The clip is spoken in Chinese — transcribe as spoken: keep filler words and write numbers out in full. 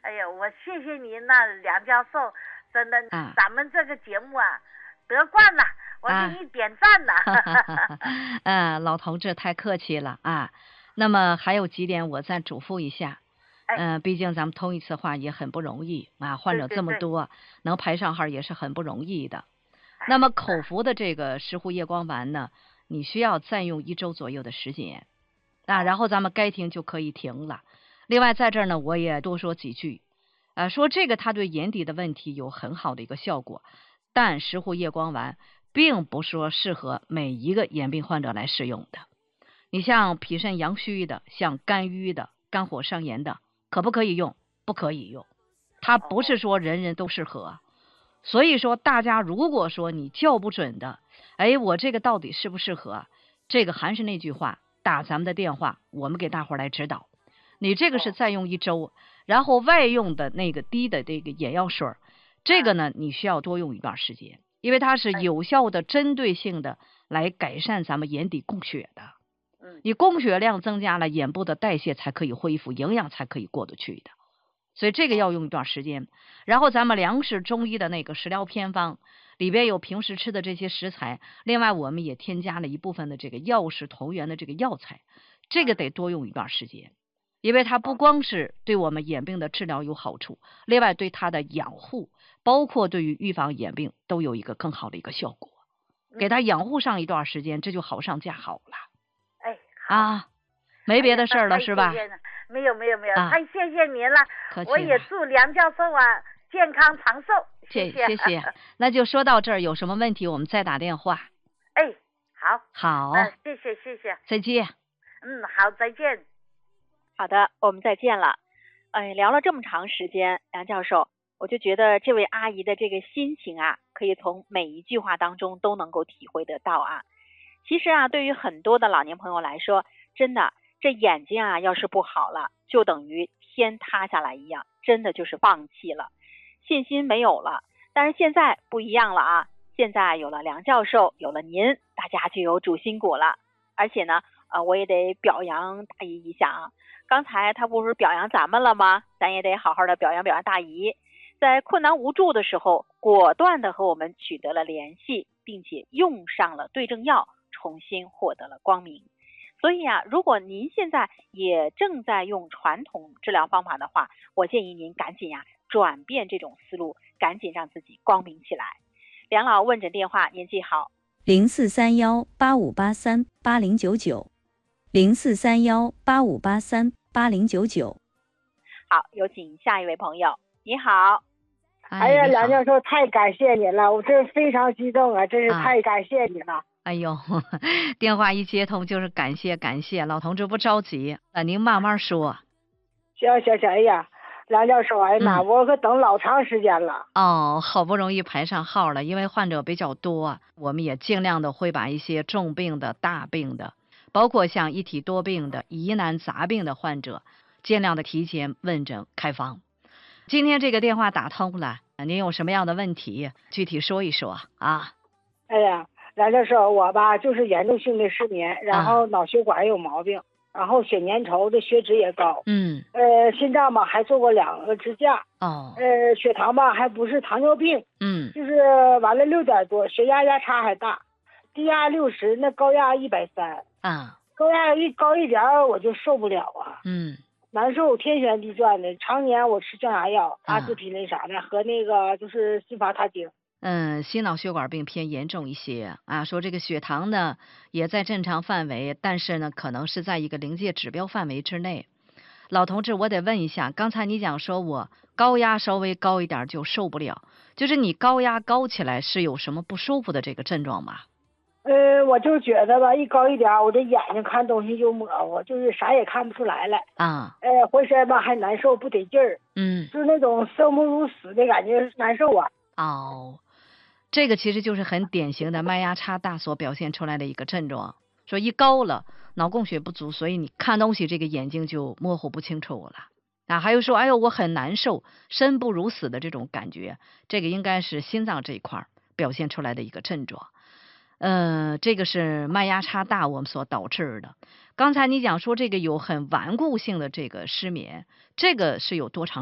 哎呀，我谢谢您呐，梁教授，真的， 啊、 咱们这个节目啊，得冠了，我给你点赞了。 嗯、老同志太客气了啊。那么还有几点我再嘱咐一下。嗯、呃，毕竟咱们通一次话也很不容易啊，患者这么多，对对对，能排上号也是很不容易的。那么口服的这个石斛叶光丸呢，你需要再用一周左右的时间啊，然后咱们该停就可以停了。另外在这儿呢，我也多说几句，呃，说这个它对眼底的问题有很好的一个效果，但石斛叶光丸并不是说适合每一个眼病患者来使用的。你像脾肾阳虚的，像肝郁的、肝火上炎的，可不可以用？不可以用，它不是说人人都适合。所以说大家如果说你叫不准的，哎，我这个到底适不适合？这个还是那句话，打咱们的电话，我们给大伙来指导。你这个是再用一周，然后外用的那个滴的这个眼药水，这个呢你需要多用一段时间，因为它是有效的针对性的来改善咱们眼底供血的。你供血量增加了，眼部的代谢才可以恢复，营养才可以过得去的。所以这个要用一段时间。然后咱们粮食中医的那个食疗偏方里边有平时吃的这些食材，另外我们也添加了一部分的这个药食同源的这个药材，这个得多用一段时间，因为它不光是对我们眼病的治疗有好处，另外对它的养护，包括对于预防眼病都有一个更好的一个效果。给它养护上一段时间，这就好上加好了。 哎，好啊，没别的事儿了、哎、是吧？ 没有没有没有、啊、太谢谢您了， 了我也祝梁教授啊健康长寿。谢谢谢谢，那就说到这儿，有什么问题我们再打电话。 哎，好， 好， 嗯、呃，谢谢谢谢， 再见。 嗯，好，再见。 好的，我们再见了。哎，聊了这么长时间，梁教授，我就觉得这位阿姨的这个心情啊，可以从每一句话当中都能够体会得到啊。其实啊，对于很多的老年朋友来说，真的这眼睛啊，要是不好了，就等于天塌下来一样，真的就是放弃了，信心没有了。但是现在不一样了啊，现在有了梁教授，有了您，大家就有主心骨了。而且呢，呃，我也得表扬大姨一下啊。刚才他不是表扬咱们了吗？咱也得好好的表扬表扬大姨，在困难无助的时候，果断的和我们取得了联系，并且用上了对症药，重新获得了光明。所以啊，如果您现在也正在用传统治疗方法的话，我建议您赶紧呀、啊、转变这种思路，赶紧让自己光明起来。梁老问诊电话您记好： 零四三幺八五八三八零九九，零四三幺八五八三八零九九。 好，有请下一位朋友。你好。 哎呀，梁教授，太感谢您了，我这非常激动啊，真是太感谢你了。啊哎呦，电话一接通就是感谢感谢，老同志不着急，那您慢慢说。 行行行，哎呀，梁教授，哎呀妈、嗯，我可等老长时间了。 哦，好不容易排上号了，因为患者比较多，我们也尽量的会把一些重病的、大病的，包括像一体多病的、疑难杂病的患者，尽量的提前问诊开方。今天这个电话打通了，您有什么样的问题，具体说一说啊？ 哎呀。梁教授，我吧就是严重性的失眠，然后脑血管有毛病，啊、然后血粘稠的血脂也高， 嗯， 呃，心脏吧还做过两个支架， 哦， 呃，血糖吧还不是糖尿病， 嗯， 就是完了六点多，血压压差还大，低压六十，那高压一百三， 啊， 高压一高一点我就受不了啊， 嗯， 难受，天旋地转的，常年我吃降压药，阿司匹林啥的，和那个就是辛伐他汀。 嗯，心脑血管病偏严重一些啊，说这个血糖呢也在正常范围，但是呢可能是在一个临界指标范围之内。老同志，我得问一下，刚才你讲说我高压稍微高一点就受不了，就是你高压高起来是有什么不舒服的这个症状吗？ 呃，我就觉得吧，一高一点，我这眼睛看东西就模糊，就是啥也看不出来了啊。 呃，浑身吧还难受，不得劲儿， 嗯， 就是那种生不如死的感觉，难受啊。 哦。这个其实就是很典型的脉压差大所表现出来的一个症状，说一高了，脑供血不足，所以你看东西这个眼睛就模糊不清楚了啊。还有说，哎呦，我很难受，生不如死的这种感觉，这个应该是心脏这一块表现出来的一个症状。呃，这个是脉压差大我们所导致的。刚才你讲说这个有很顽固性的这个失眠，这个是有多长